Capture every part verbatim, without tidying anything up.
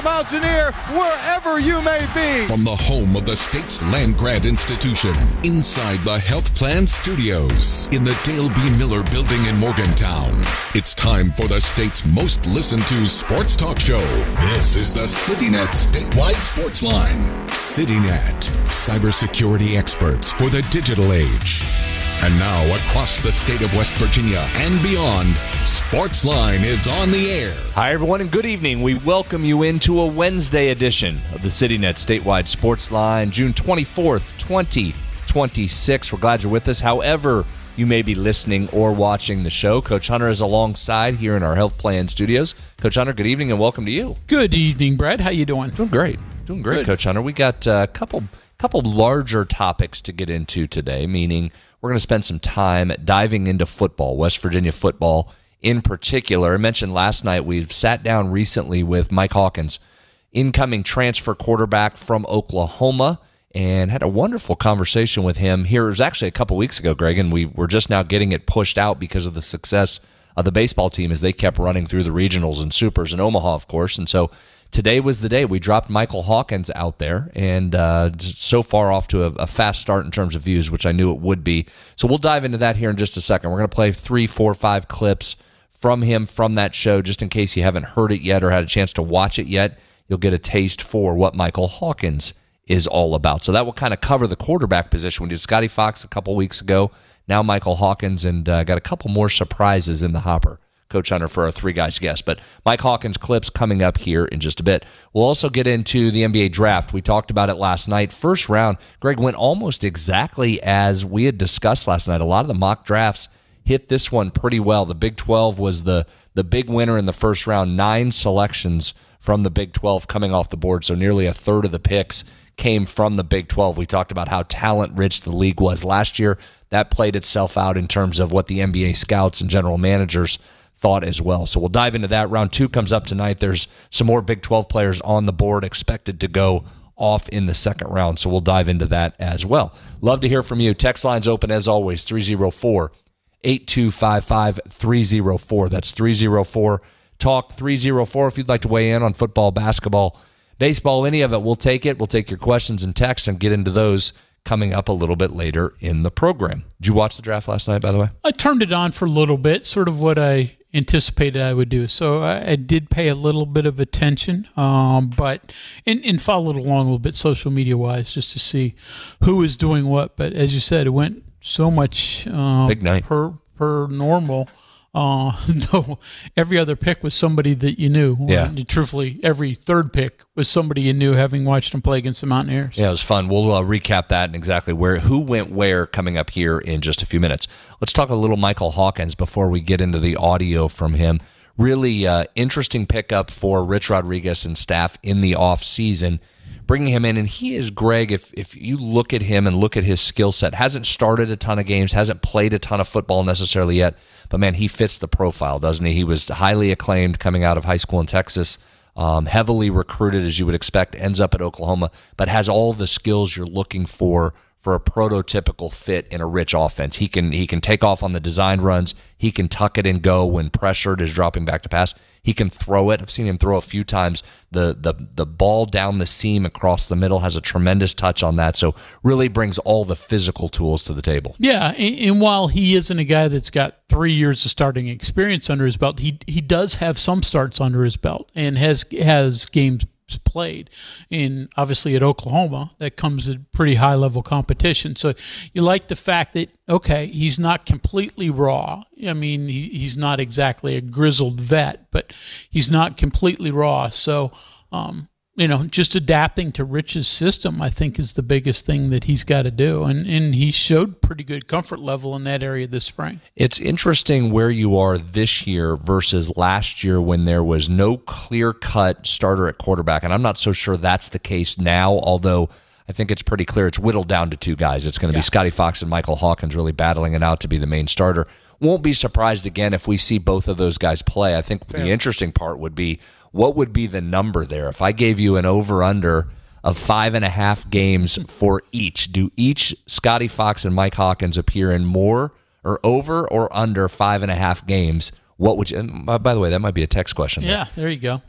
Mountaineer, wherever you may be. From the home of the state's land grant institution, inside the Health Plan Studios, in the Dale B. Miller Building in Morgantown, it's time for the state's most listened to sports talk show. This is the CityNet Statewide Sports Line. CityNet, cybersecurity experts for the digital age. And now, across the state of West Virginia and beyond, Sportsline is on the air. Hi, everyone, and good evening. We welcome you into a Wednesday edition of the CityNet Statewide Sportsline, June twenty-fourth, twenty twenty-six. We're glad you're with us. However you may be listening or watching the show, Coach Hunter is alongside here in our Health Plan Studios. Coach Hunter, good evening, and welcome to you. Good evening, Brad. How you doing? Doing great. Doing great, Good. Coach Hunter. We got a couple, couple larger topics to get into today, meaning we're going to spend some time diving into football, West Virginia football in particular. I mentioned last night we've sat down recently with Mike Hawkins, incoming transfer quarterback from Oklahoma, and had a wonderful conversation with him here. It was actually a couple weeks ago, Greg, and we were just now getting it pushed out because of the success of the baseball team as they kept running through the regionals and supers in Omaha, of course. And so today was the day we dropped Michael Hawkins out there, and uh, so far off to a, a fast start in terms of views, which I knew it would be. So we'll dive into that here in just a second. We're going to play three, four, five clips from him from that show, just in case you haven't heard it yet or had a chance to watch it yet. You'll get a taste for what Michael Hawkins is all about. So that will kind of cover the quarterback position. We did Scotty Fox a couple weeks ago, now Michael Hawkins, and uh, got a couple more surprises in the hopper, Coach Hunter, for our three guys guest. But Mike Hawkins clips coming up here in just a bit. We'll also get into the N B A draft. We talked about it last night. First round, Greg, went almost exactly as we had discussed last night. A lot of the mock drafts hit this one pretty well. The Big twelve was the, the big winner in the first round. Nine selections from the Big twelve coming off the board, so nearly a third of the picks came from the Big twelve. We talked about how talent-rich the league was last year. That played itself out in terms of what the N B A scouts and general managers thought as well. So we'll dive into that. Round two comes up tonight. There's some more Big twelve players on the board expected to go off in the second round, so we'll dive into that as well. Love to hear from you. Text line's open as always, three oh four, eight two five five, three oh four. That's three oh four, talk three oh four. If you'd like to weigh in on football, basketball, baseball, any of it, we'll take it. We'll take your questions and texts and get into those coming up a little bit later in the program. Did you watch the draft last night, by the way? I turned it on for a little bit, sort of what I anticipated I would do. So I, I did pay a little bit of attention, um, but and, and followed along a little bit social media wise just to see who was doing what. But as you said, it went so much uh, Big night. per per normal. Uh, no, every other pick was somebody that you knew. Yeah. And truthfully, every third pick was somebody you knew, having watched them play against the Mountaineers. Yeah, it was fun. We'll uh, recap that and exactly where who went where coming up here in just a few minutes. Let's talk a little Michael Hawkins before we get into the audio from him. Really uh, interesting pickup for Rich Rodriguez and staff in the offseason, bringing him in. And he is, Greg, if, if you look at him and look at his skill set, hasn't started a ton of games, hasn't played a ton of football necessarily yet, but, man, he fits the profile, doesn't he? He was highly acclaimed coming out of high school in Texas, um, heavily recruited, as you would expect, ends up at Oklahoma, but has all the skills you're looking for for a prototypical fit in a Rich offense. He can he can take off on the design runs. He can tuck it and go when pressured is dropping back to pass. He can throw it. I've seen him throw a few times. The the the ball down the seam across the middle has a tremendous touch on that. So really brings all the physical tools to the table. Yeah, and, and while he isn't a guy that's got three years of starting experience under his belt, he he does have some starts under his belt and has has games played. And obviously at Oklahoma, that comes at pretty high level competition. So you like the fact that, okay, he's not completely raw. I mean, he, he's not exactly a grizzled vet, but he's not completely raw. So, um, you know, just adapting to Rich's system, I think, is the biggest thing that he's got to do. And and he showed pretty good comfort level in that area this spring. It's interesting where you are this year versus last year when there was no clear-cut starter at quarterback. And I'm not so sure that's the case now, although I think it's pretty clear it's whittled down to two guys. It's going to Yeah. be Scotty Fox and Michael Hawkins really battling it out to be the main starter. Won't be surprised again if we see both of those guys play. I think Fair. the interesting part would be, what would be the number there? If I gave you an over-under of five and a half games for each, do each Scotty Fox and Mike Hawkins appear in more or over or under five and a half games? What would you, and by the way, that might be a text question. Yeah, there you go.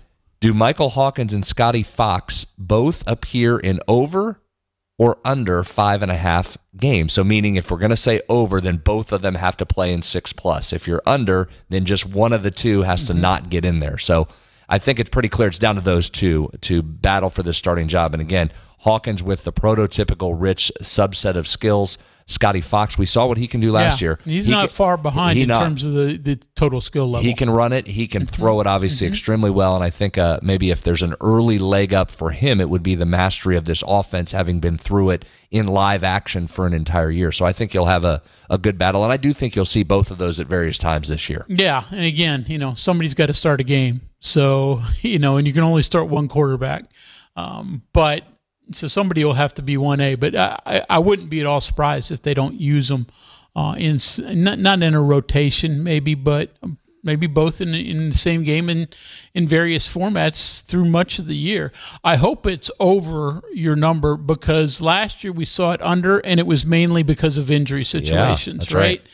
Do Michael Hawkins and Scotty Fox both appear in over or under five and a half games? So meaning if we're going to say over, then both of them have to play in six plus. If you're under, then just one of the two has mm-hmm. to not get in there. So I think it's pretty clear it's down to those two to battle for this starting job. And again, Hawkins with the prototypical Rich subset of skills. Scotty Fox, we saw what he can do last yeah, year. He's he not can, far behind in not, terms of the, the total skill level. He can run it. He can throw it, obviously, mm-hmm. extremely well. And I think uh, maybe if there's an early leg up for him, it would be the mastery of this offense, having been through it in live action for an entire year. So I think you'll have a, a good battle. And I do think you'll see both of those at various times this year. Yeah. And again, you know, somebody's got to start a game. So, you know, and you can only start one quarterback. Um, but So somebody will have to be one A, but I, I wouldn't be at all surprised if they don't use them uh, in not, not in a rotation, maybe, but maybe both in in the same game in in various formats through much of the year. I hope it's over your number because last year we saw it under, and it was mainly because of injury situations, yeah, right? right?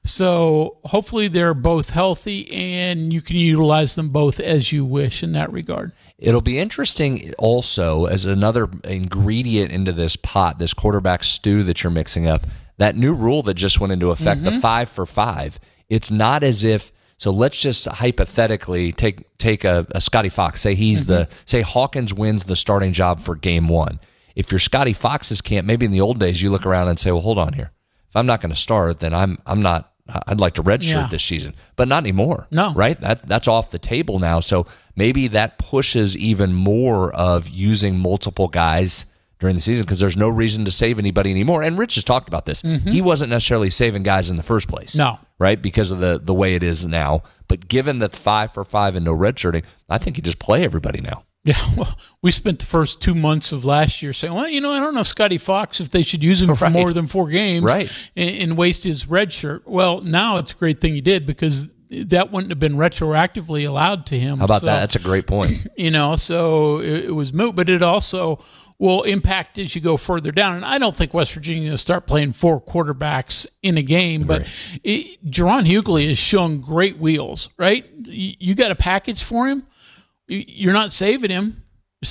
So hopefully they're both healthy, and you can utilize them both as you wish in that regard. It'll be interesting also as another ingredient into this pot, this quarterback stew that you're mixing up, that new rule that just went into effect, mm-hmm. the five for five. It's not as if, so let's just hypothetically take take a, a Scotty Fox, say he's mm-hmm. the, say Hawkins wins the starting job for game one. If you're Scotty Fox's camp, maybe in the old days you look around and say, well, hold on here. If I'm not going to start, then I'm I'm not, I'd like to redshirt yeah. this season, but not anymore. No. Right? That That's off the table now. So maybe that pushes even more of using multiple guys during the season because there's no reason to save anybody anymore. And Rich has talked about this. Mm-hmm. He wasn't necessarily saving guys in the first place. No. Right? Because of the, the way it is now. But given that five for five and no redshirting, I think you just play everybody now. Yeah, well, we spent the first two months of last year saying, well, you know, I don't know Scotty Fox if they should use him for right. more than four games right. and, and waste his red shirt. Well, now it's a great thing he did because that wouldn't have been retroactively allowed to him. How about so, that? That's a great point. You know, so it, it was moot, but it also will impact as you go further down. And I don't think West Virginia is going to start playing four quarterbacks in a game, but it, Jerron Hughley has shown great wheels, right? You, you got a package for him. You're not saving him.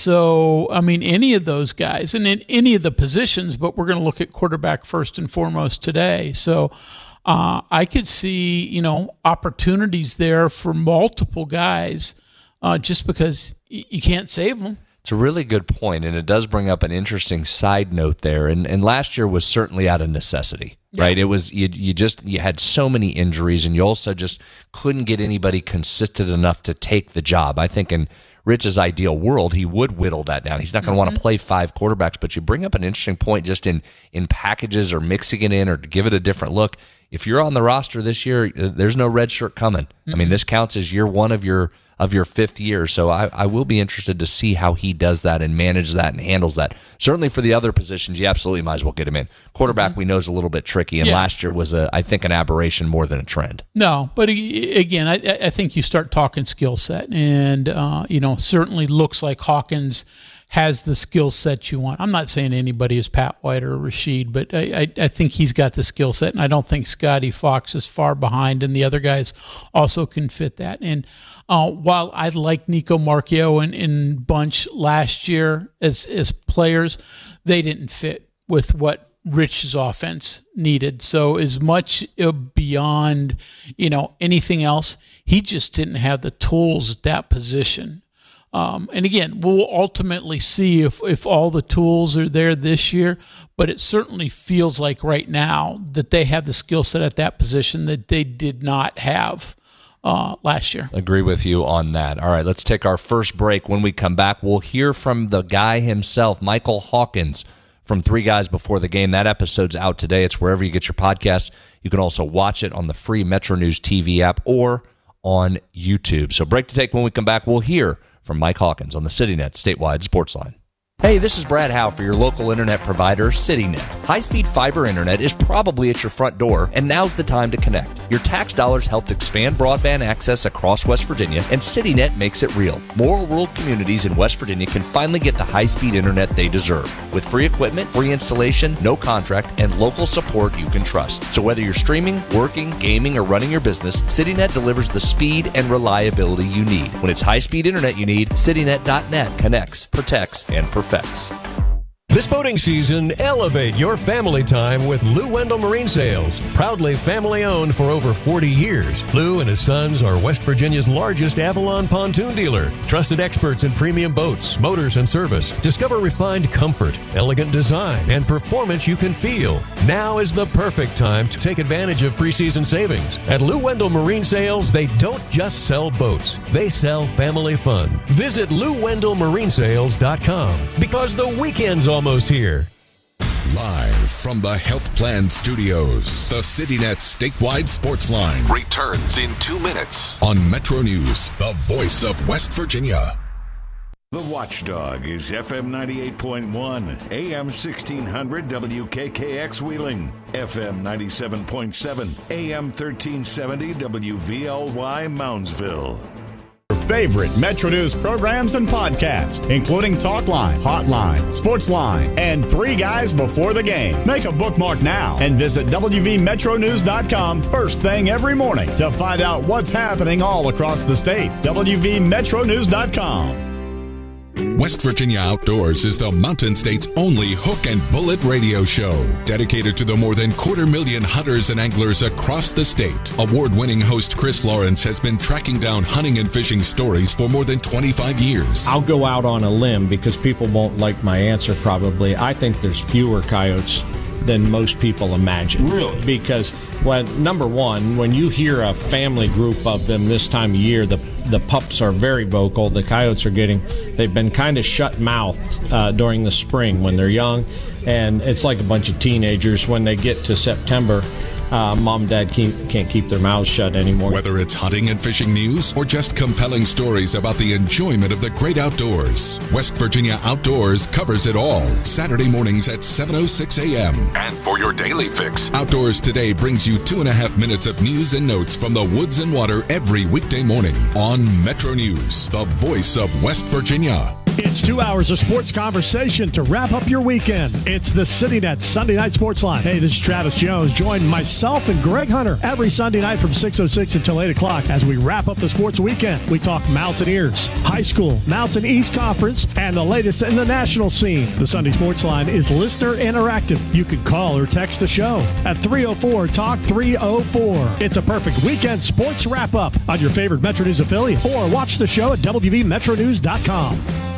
So, I mean, any of those guys and in any of the positions, but we're going to look at quarterback first and foremost today. So uh, I could see, you know, opportunities there for multiple guys uh, just because y- you can't save them. It's a really good point, and it does bring up an interesting side note there. And and last year was certainly out of necessity, yeah. right? It was you you just you had so many injuries, and you also just couldn't get anybody consistent enough to take the job. I think in Rich's ideal world, he would whittle that down. He's not going to mm-hmm. want to play five quarterbacks, but you bring up an interesting point just in in packages or mixing it in or to give it a different look. If you're on the roster this year, there's no red shirt coming. Mm-hmm. I mean, this counts as year one of your of your fifth year. So I, I will be interested to see how he does that and manages that and handles that. Certainly for the other positions, you absolutely might as well get him in. Quarterback, mm-hmm. we know, is a little bit tricky, and yeah. last year was, a, I think, an aberration more than a trend. No, but again, I, I think you start talking skill set, and, uh, you know, certainly looks like Hawkins has the skill set you want. I'm not saying anybody is Pat White or Rashid, but I, I, I think he's got the skill set, and I don't think Scotty Fox is far behind, and the other guys also can fit that. And uh, while I like Nico Marchio and, and Bunch last year as as players, they didn't fit with what Rich's offense needed. So as much beyond, you know, anything else, he just didn't have the tools at that position. Um, and again, we'll ultimately see if, if all the tools are there this year, but it certainly feels like right now that they have the skill set at that position that they did not have uh, last year. Agree with you on that. All right, let's take our first break. When we come back, we'll hear from the guy himself, Michael Hawkins, from Three Guys Before the Game. That episode's out today. It's wherever you get your podcasts. You can also watch it on the free Metro News T V app or on YouTube. So break to take. When we come back, we'll hear from Mike Hawkins on the CityNet Statewide Sports Line. Hey, this is Brad Howe for your local internet provider, CityNet. High-speed fiber internet is probably at your front door, and now's the time to connect. Your tax dollars helped expand broadband access across West Virginia, and CityNet makes it real. More rural communities in West Virginia can finally get the high-speed internet they deserve. With free equipment, free installation, no contract, and local support you can trust. So whether you're streaming, working, gaming, or running your business, CityNet delivers the speed and reliability you need. When it's high-speed internet you need, CityNet dot net connects, protects, and perfects. This boating season, elevate your family time with Lou Wendell Marine Sales. Proudly family-owned for over forty years, Lou and his sons are West Virginia's largest Avalon pontoon dealer. Trusted experts in premium boats, motors, and service. Discover refined comfort, elegant design, and performance you can feel. Now is the perfect time to take advantage of preseason savings. At Lou Wendell Marine Sales, they don't just sell boats. They sell family fun. Visit Lou Wendell Marine Sales dot com because the weekend's almost here. Live from the Health Plan Studios, the CityNet statewide sports line returns in two minutes on Metro News, the voice of West Virginia. The Watchdog is F M ninety-eight point one, A M sixteen hundred W K K X Wheeling, F M ninety-seven point seven, A M thirteen seventy W V L Y Moundsville. Favorite Metro News programs and podcasts, including Talkline, Hotline, Sportsline, and Three Guys Before the Game. Make a bookmark now and visit W V Metro News dot com first thing every morning to find out what's happening all across the state. W V Metro News dot com. West Virginia Outdoors is the Mountain State's only hook and bullet radio show, dedicated to the more than quarter million hunters and anglers across the state. Award-winning host Chris Lawrence has been tracking down hunting and fishing stories for more than twenty-five years. I'll go out on a limb because people won't like my answer probably. I think there's fewer coyotes than most people imagine. Really? Because, when number one, when you hear a family group of them this time of year, the the pups are very vocal. The coyotes are getting, they've been kind of shut-mouthed uh, during the spring when they're young, and it's like a bunch of teenagers. When they get to September, Uh, mom and dad can't, can't keep their mouths shut anymore. Whether it's hunting and fishing news or just compelling stories about the enjoyment of the great outdoors, West Virginia Outdoors covers it all. Saturday mornings at seven oh six a.m. And for your daily fix, Outdoors Today brings you two and a half minutes of news and notes from the woods and water every weekday morning on Metro News, the voice of West Virginia. It's two hours of sports conversation to wrap up your weekend. It's the CityNet Sunday Night Sports Line. Hey, this is Travis Jones. Join myself and Greg Hunter every Sunday night from six oh six until eight o'clock as we wrap up the sports weekend. We talk Mountaineers, high school, Mountain East Conference, and the latest in the national scene. The Sunday Sports Line is listener interactive. You can call or text the show at three oh four talk three oh four. It's a perfect weekend sports wrap-up on your favorite Metro News affiliate, or watch the show at W V Metro News dot com.